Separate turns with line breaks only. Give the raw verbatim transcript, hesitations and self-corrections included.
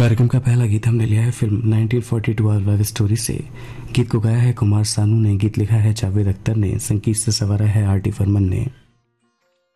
कार्यक्रम का पहला गीत हमने लिया है film nineteen forty two love story से। गीत को गाया है कुमार सानू ने, गीत लिखा है जावेद अख्तर ने, संगीत से संवारा है आर डी बर्मन ने।